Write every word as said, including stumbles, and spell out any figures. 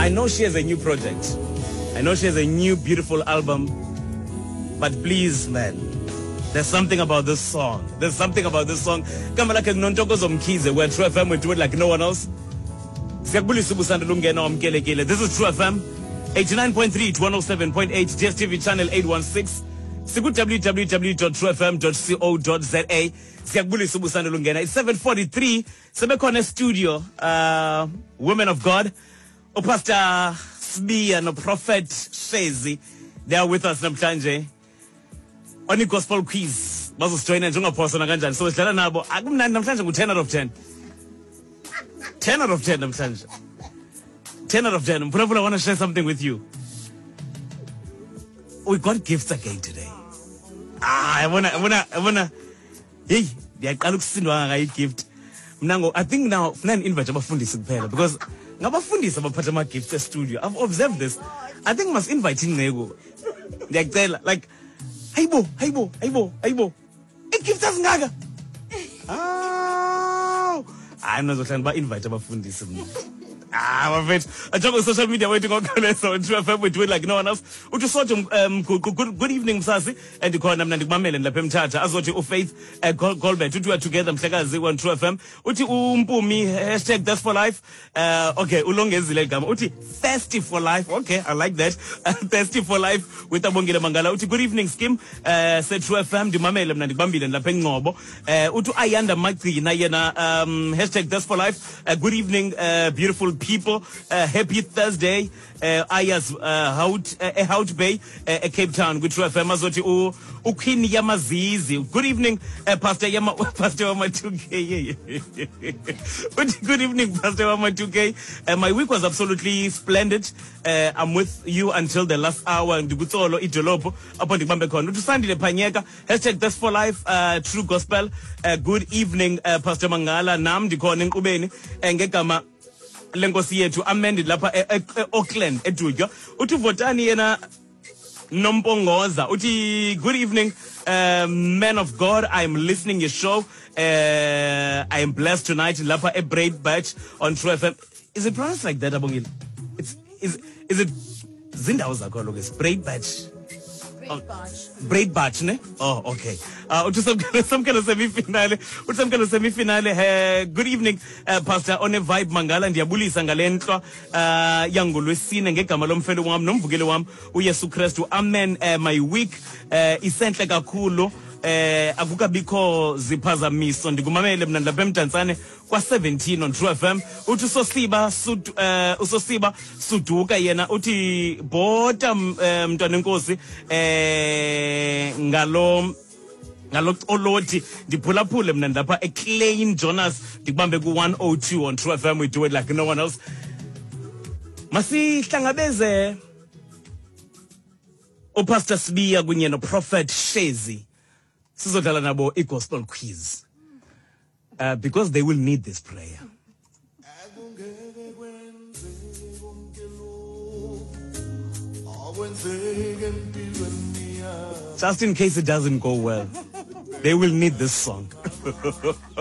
I know she has a new project. I know she has a new beautiful album. But please, man, there's something about this song. There's something about this song. Kama like Nontokozo Mkhize, where True F M will do it like no one else. This is True F M, eighty-nine point three to one oh seven point eight, D S T V channel eight one six. Sigu w w w dot true f m dot co dot za. It's seven forty-three. Sebekone studio, uh, women of God, o Pastor Sbi and o Prophet Shezi. They are with us namhlanje. On gospel quiz. Bazosjoyina njengaposona kanjani. So sidlala nabo. Akumnandi namhlanje ngu ten out of ten. ten out of ten namhlanje. ten out of ten. Mphulaphula, I want to share something with you. We got gifts again today. Ah, I wanna, I wanna, I wanna. Hey, ndiyaqala ukusindwa ngayi gift. Mnango, I think now funa invite abafundisi kuphela because ngabafundisi abaphatha ama gifts e studio. I've observed this. I think must invite Nceko. Ndiyacela like hayibo, hayibo, hayibo, hayibo. I gift asingaka. Ah, I know zohlala ba invite abafundisi mina. Ah, my friend. I talk on social media waiting on Kaleso and True F M. We do it like no one else. Utu soto um good good good evening Msasi and the corner Mnandi Mamele and Lapem Chacha. Azochi u Faith uh, Colbert. Utu are together Mtagazi on True F M. Uti umpumi hashtag that's for life. Uh okay, ulongezi like gama. Uti thirsty for life. Okay, I like that. Uh, thirsty for life with Abongile Mangala. Uti good evening Skim. Uh said True F M. Di Mamele Mnandi Bambi and Lapem Ngobo. Uh utu Ayanda Maki na yena um hashtag that's for life. Uh, good evening uh beautiful people, uh, happy Thursday. Uh, Ayas uh, Hout uh, Hout Bay, uh, Cape Town. Good True F M. Azoti u Ukin Yamazizi. Good evening, uh, Pastor Yama Pastor Yama two K. Good evening, Pastor Yama two K. Uh, my week was absolutely splendid. Uh, I'm with you until the last hour. And Dugutolo Itolopo upon the Bambekon. To Sandy the Panyeka. Hashtag that's for life. Uh, true gospel. Uh, good evening, uh, Pastor Mangala Nam Dikoning Ubeni Engekama. Lengosi yethu amended lapha eAuckland eDutywa uthi votani yena Nompongoza uthi good evening uh, man of God, I am listening your show. uh, I am blessed tonight lapha eBraid Batch on True F M. Is it pronounced like that, Abongile? It's is is it zindawo zakho lokho is Braid Batch? Braid Batch. Braid Batch, ne? Oh, okay. Uh, uthi some kind of, some kind of semi-finale. Uthi some kind of semi-finale. Uh, good evening, uh, Pastor One Vibe Mangala. Ndiyabulisa ngale nto uh, yangolwesine ngegama lomfelo wam nomvukelo wam uYesu Kristu. Amen. Uh, my week uh, isenhle kakhulu. Eh akukabikho ziphazamiso ndikumamele mina lapha eMdantsane kwa seventeen on True F M. Uthi usosiba sud eh usosiba suduka yena uthi bota mntwana enkosi eh ngalo ngalo oloti ndiphulaphule mina lapha eClain Jonas ndikubambe ku one oh two on True F M. We do it like no one else. Masihlangabeze o Pastor Sbi kunye no Prophet Shezi. Sizodlala nabo a gospel quiz. Uh, because they will need this prayer. Just in case it doesn't go well, they will need this song.